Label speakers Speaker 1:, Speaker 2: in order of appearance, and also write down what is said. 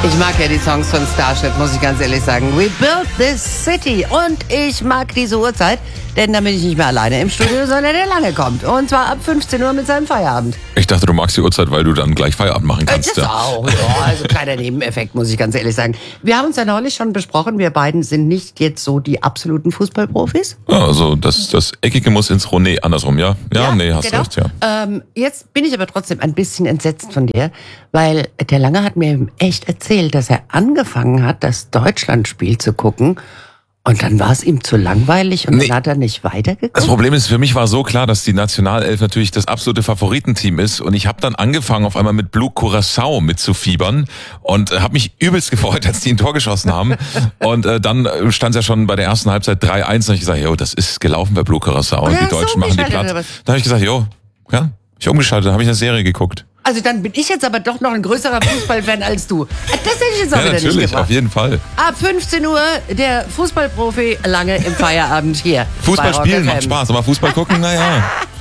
Speaker 1: Ich mag ja die Songs von Starship, muss ich ganz ehrlich sagen. We built this city. Und ich mag diese Uhrzeit, denn dann bin ich nicht mehr alleine im Studio, sondern der Lange kommt. Und zwar ab 15 Uhr mit seinem Feierabend.
Speaker 2: Ich dachte, du magst die Uhrzeit, weil du dann gleich Feierabend machen kannst.
Speaker 1: Das auch, ja. Also kleiner Nebeneffekt, muss ich ganz ehrlich sagen. Wir haben uns ja neulich schon besprochen, wir beiden sind nicht jetzt so die absoluten Fußballprofis.
Speaker 2: Ja, also das Eckige muss ins Roné, andersrum, ja? Ja, nee, hast
Speaker 1: genau.
Speaker 2: recht, ja.
Speaker 1: Jetzt bin ich aber trotzdem ein bisschen entsetzt von dir, weil der Lange hat mir echt erzählt, dass er angefangen hat, das Deutschlandspiel zu gucken. Und dann war es ihm zu langweilig und dann hat er nicht weitergeguckt.
Speaker 2: Das Problem ist, für mich war so klar, dass die Nationalelf natürlich das absolute Favoritenteam ist. Und ich habe dann angefangen, auf einmal mit Blue Curaçao mitzufiebern und habe mich übelst gefreut, als die ein Tor geschossen haben. Und dann stand es ja schon bei der ersten Halbzeit 3-1. Und ich gesagt, jo, das ist gelaufen bei Blue Curaçao. Und die Deutschen machen die Platz. Dann habe ich gesagt, jo, ja, ich umgeschaltet, dann habe ich eine Serie geguckt.
Speaker 1: Also dann bin ich jetzt aber doch noch ein größerer Fußballfan als du. Das hätte ich jetzt auch wieder nicht
Speaker 2: natürlich,
Speaker 1: gebracht.
Speaker 2: auf jeden Fall.
Speaker 1: Ab 15 Uhr der Fußballprofi Lange im Feierabend hier.
Speaker 2: Fußball spielen macht Spaß, aber Fußball gucken, naja.